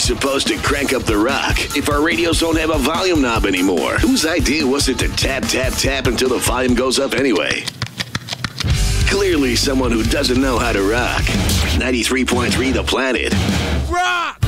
supposed to crank up the rock if our radios don't have a volume knob anymore? Whose idea was it to tap, tap, tap until the volume goes up anyway? Clearly someone who doesn't know how to rock. 93.3 The Planet. Rock!